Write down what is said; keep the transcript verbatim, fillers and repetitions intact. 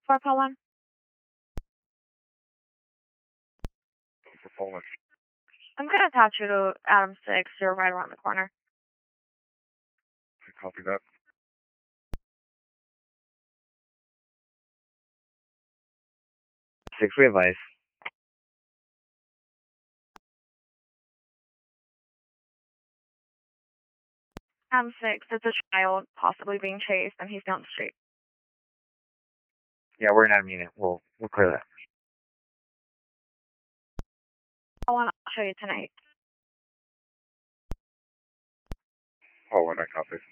for Poland? For Poland. I'm going to attach you to Adam six. You're right around the corner. Okay, copy that. Six, we have ice. Adam six, it's a child possibly being chased, and he's down the street. Yeah, we're not immune. We'll, we'll clear that. I want to show you tonight. Poland, I copy.